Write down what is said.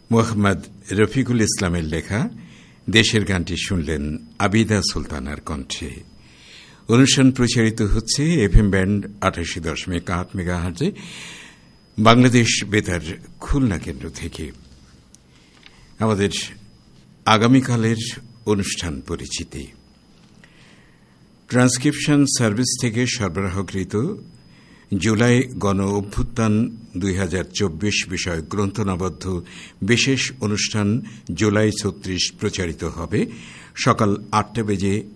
মোহাম্মদ রফিকুল ইসলামের লেখা দেশের গানটি শুনলেন আবিদা সুলতানার কণ্ঠে। অনুষ্ঠান প্রচারিত হচ্ছে এফএম ব্যান্ড ৮৮.৮ মেগাহার্জে বাংলাদেশ বেতার খুলনা কেন্দ্র থেকে। আমাদের আগামীকালের অনুষ্ঠান পরিচিতি। ট্রান্সক্রিপশন সার্ভিস থেকে সরবরাহকৃত জুলাই গণ অভ্যুত্থান ২০২৪ বিষয়ক গ্রন্থনাবদ্ধ বিশেষ অনুষ্ঠান জুলাই ৩৬ প্রচারিত হবে সকাল ৮টা বেজে